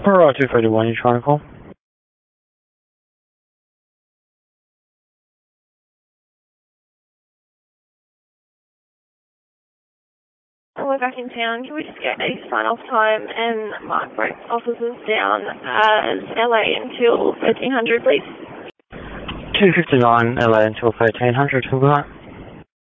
Alright, 231, you trying to call? We're back in town. Can we just get a sign-off time and mark both officers down as LA until 1300, please? 259, LA until 1300, who got?